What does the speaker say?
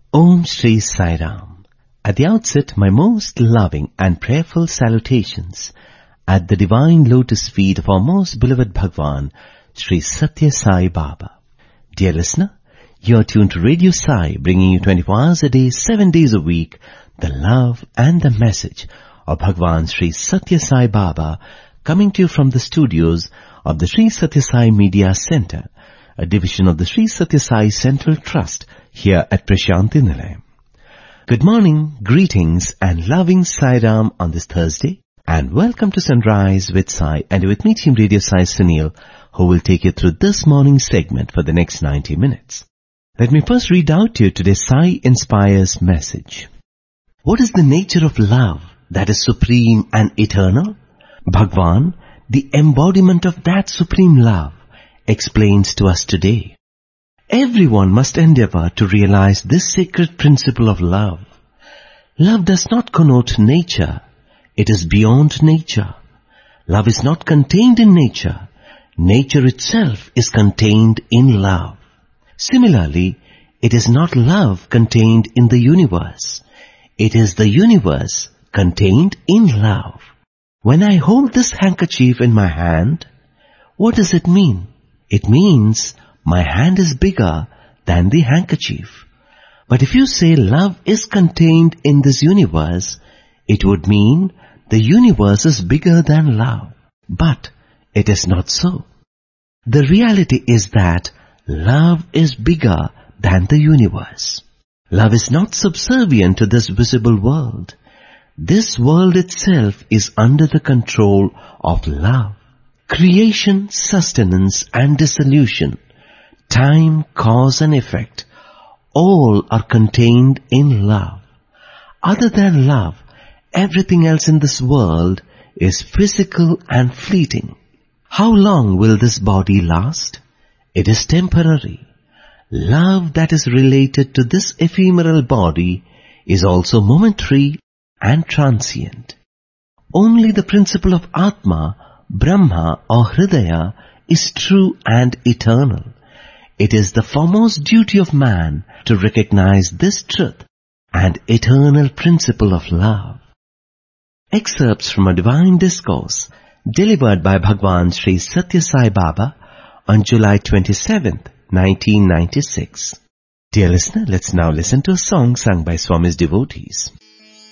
Om Shri Sai Ram. At the outset, my most loving and prayerful salutations at the divine lotus feet of our most beloved Bhagwan, Sri Satya Sai Baba. Dear listener, you are tuned to Radio Sai, bringing you 24 hours a day, 7 days a week, the love and the message of Bhagwan Sri Satya Sai Baba, coming to you from the studios of the Sri Satya Sai Media Center, a division of the Sri Satya Sai Central Trust here at Prashanti Nilayam. Good morning, greetings and loving Sai Ram on this Thursday, and welcome to Sunrise with Sai, and with me Team Radio Sai Sunil, who will take you through this morning segment for the next 90 minutes. Let me first read out to you today's Sai Inspires message. What is the nature of love that is supreme and eternal? Bhagwan, the embodiment of that supreme love, explains to us today. Everyone must endeavor to realize this sacred principle of love. Love does not connote nature. It is beyond nature. Love is not contained in nature. Nature itself is contained in love. Similarly, it is not love contained in the universe. It is the universe contained in love. When I hold this handkerchief in my hand, what does it mean? It means my hand is bigger than the handkerchief. But if you say love is contained in this universe, it would mean the universe is bigger than love. But it is not so. The reality is that love is bigger than the universe. Love is not subservient to this visible world. This world itself is under the control of love. Creation, sustenance and dissolution, time, cause and effect, all are contained in love. Other than love, everything else in this world is physical and fleeting. How long will this body last? It is temporary. Love that is related to this ephemeral body is also momentary and transient. Only the principle of Atma, Brahma or Hridaya is true and eternal. It is the foremost duty of man to recognize this truth and eternal principle of love. Excerpts from a divine discourse delivered by Bhagwan Sri Satya Sai Baba on July 27th, 1996. Dear listener, let's now listen to a song sung by Swami's devotees.